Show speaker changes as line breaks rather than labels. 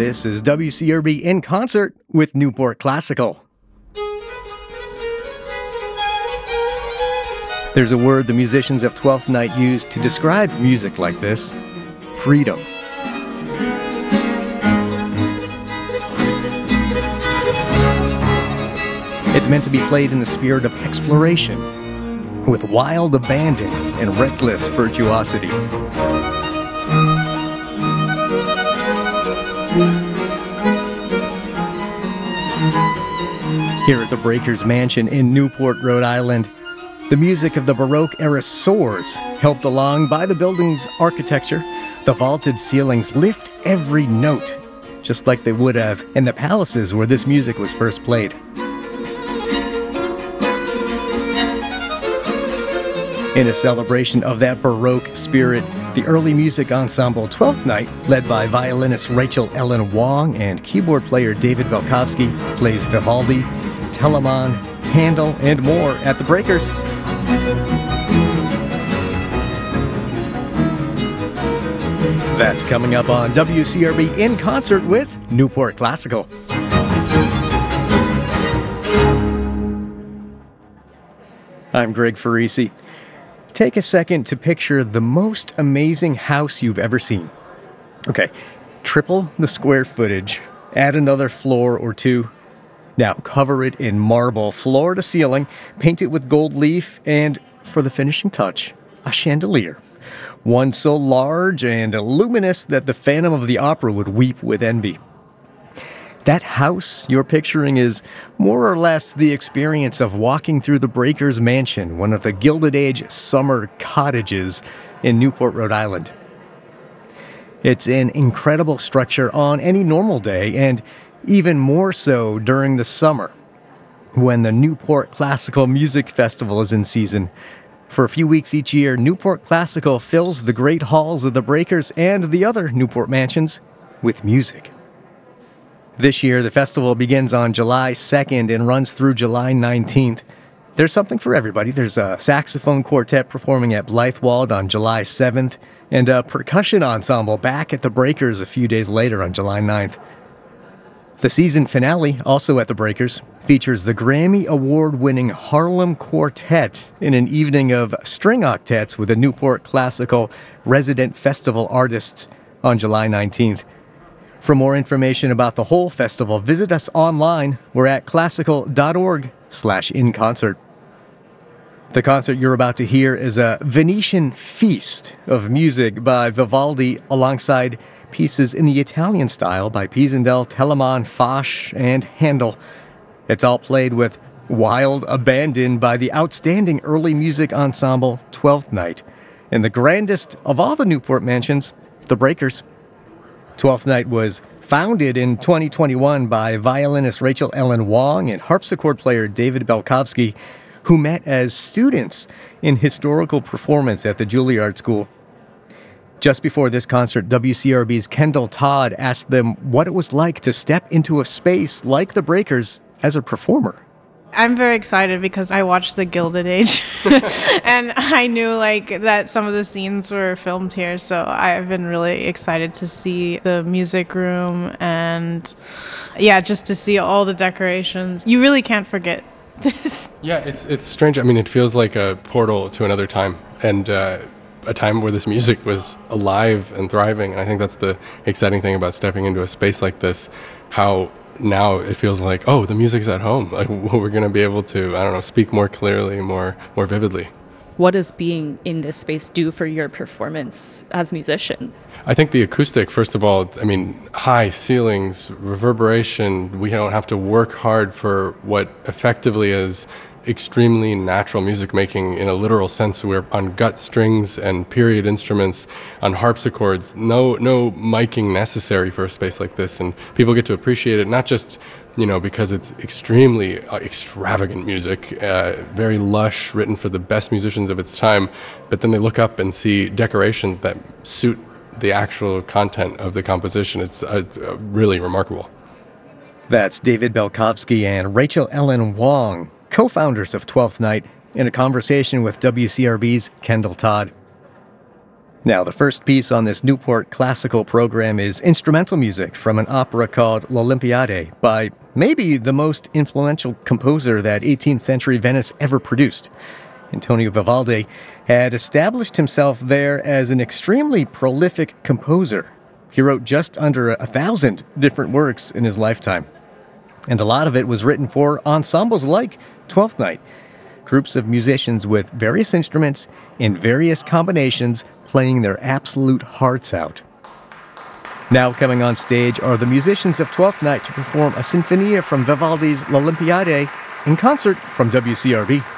This is WCRB in concert with Newport Classical. There's a word the musicians of 12th Night use to describe music like this: freedom. It's meant to be played in the spirit of exploration, with wild abandon and reckless virtuosity. Here at the Breakers Mansion in Newport, Rhode Island, the music of the Baroque era soars, helped along by the building's architecture. The vaulted ceilings lift every note, just like they would have in the palaces where this music was first played. In a celebration of that Baroque spirit, the early music ensemble 12th Night, led by violinist Rachel Ellen Wong and keyboard player David Belkovsky, plays Vivaldi, Telemann, Handel, and more at the Breakers. That's coming up on WCRB in concert with Newport Classical. I'm Greg Farisi. Take a second to picture the most amazing house you've ever seen. Okay, triple the square footage, add another floor or two. Now cover it in marble, floor to ceiling, paint it with gold leaf, and for the finishing touch, a chandelier. One so large and luminous that the Phantom of the Opera would weep with envy. That house you're picturing is more or less the experience of walking through the Breakers Mansion, one of the Gilded Age summer cottages in Newport, Rhode Island. It's an incredible structure on any normal day, and even more so during the summer, when the Newport Classical Music Festival is in season. For a few weeks each year, Newport Classical fills the great halls of the Breakers and the other Newport mansions with music. This year, the festival begins on July 2nd and runs through July 19th. There's something for everybody. There's a saxophone quartet performing at Blythewald on July 7th, and a percussion ensemble back at the Breakers a few days later on July 9th. The season finale, also at the Breakers, features the Grammy Award-winning Harlem Quartet in an evening of string octets with the Newport Classical resident festival artists on July 19th. For more information about the whole festival, visit us online. We're at classical.org/inconcert. The concert you're about to hear is a Venetian feast of music by Vivaldi alongside pieces in the Italian style by Pisendel, Telemann, Foch, and Handel. It's all played with wild abandon by the outstanding early music ensemble 12th Night, and the grandest of all the Newport mansions, the Breakers. 12th Night was founded in 2021 by violinist Rachel Ellen Wong and harpsichord player David Belkovsky, who met as students in historical performance at the Juilliard School. Just before this concert, WCRB's Kendall Todd asked them what it was like to step into a space like the Breakers as a performer.
I'm very excited because I watched The Gilded Age and I knew that some of the scenes were filmed here, so I've been really excited to see the music room and just to see all the decorations. You really can't forget this.
Yeah, it's strange. I mean, it feels like a portal to another time, and a time where this music was alive and thriving. And I think that's the exciting thing about stepping into a space like this, how now it feels like, oh, the music's at home. Like we're going to be able to, speak more clearly, more vividly.
What does being in this space do for your performance as musicians?
I think the acoustic, first of all, high ceilings, reverberation. We don't have to work hard for what effectively is extremely natural music making in a literal sense. We're on gut strings and period instruments, on harpsichords. No miking necessary for a space like this, and people get to appreciate it not just because it's extremely extravagant music, very lush, written for the best musicians of its time, but then they look up and see decorations that suit the actual content of the composition. It's really remarkable.
That's David Belkovsky and Rachel Ellen Wong, co-founders of 12th Night, in a conversation with WCRB's Kendall Todd. Now, the first piece on this Newport classical program is instrumental music from an opera called L'Olympiade by maybe the most influential composer that 18th century Venice ever produced. Antonio Vivaldi had established himself there as an extremely prolific composer. He wrote just under 1,000 different works in his lifetime. And a lot of it was written for ensembles like Twelfth Night, groups of musicians with various instruments in various combinations playing their absolute hearts out. Now coming on stage are the musicians of Twelfth Night to perform a sinfonia from Vivaldi's L'Olympiade in concert from WCRB.